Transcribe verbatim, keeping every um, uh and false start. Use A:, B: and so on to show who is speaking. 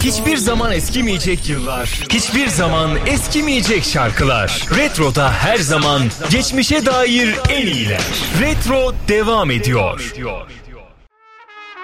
A: Hiçbir zaman eskimeyecek yıllar, hiçbir zaman eskimeyecek şarkılar. Retro'da her zaman geçmişe dair en iyiler. Retro devam ediyor.